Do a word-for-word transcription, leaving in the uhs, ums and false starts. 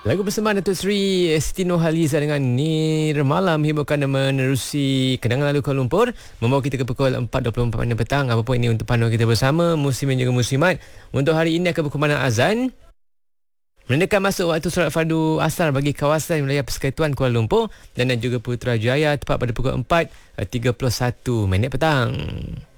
Lagu persembahan Datuk Seri Siti Nurhaliza dengan Nirmalam hiburkan dan menerusi kenangan lalu Kuala Lumpur, membawa kita ke pukul empat dua puluh empat petang. Apa pun ini untuk panduan kita bersama muslimin juga muslimat. Untuk hari ini akan berkumandang azan, menandakan masuk waktu solat fardu asar bagi kawasan wilayah Persekutuan Kuala Lumpur dan juga Putrajaya tepat pada pukul empat tiga puluh satu minit petang.